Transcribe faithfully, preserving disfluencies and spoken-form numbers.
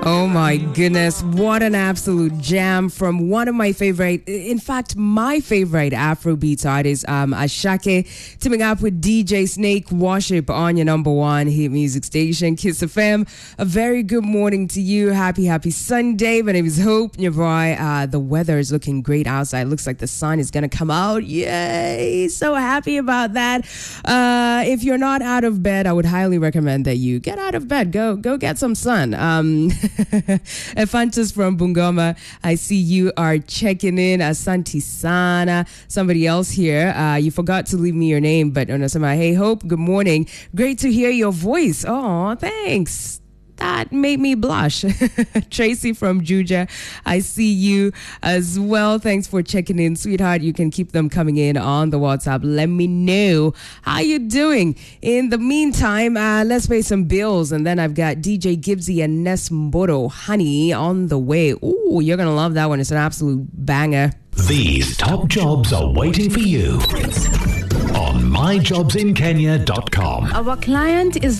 Oh my goodness, what an absolute jam from one of my favorite, in fact, my favorite Afrobeats artists, um, Ashake, teaming up with D J Snake Worship on your number one hit music station, Kiss F M. A very good morning to you. Happy, happy Sunday. My name is Hope, your boy. Uh, the weather is looking great outside. Looks like the sun is going to come out. Yay! So happy about that. Uh, if you're not out of bed, I would highly recommend that you get out of bed. Go, go get some sun. Um, Efantus from Bungoma, I see you are checking in. Asante Sana. Somebody else here. Uh, you forgot to leave me your name, but Onosama, hey Hope, good morning. Great to hear your voice. Oh, thanks. That made me blush. Tracy from Juja, I see you as well. Thanks for checking in, sweetheart. You can keep them coming in on the WhatsApp. Let me know how you doing. In the meantime, uh, let's pay some bills. And then I've got D J Gibbsy and Ness Mboro, Honey, on the way. Ooh, you're going to love that one. It's an absolute banger. These top jobs are waiting for you on my jobs in kenya dot com. Our client is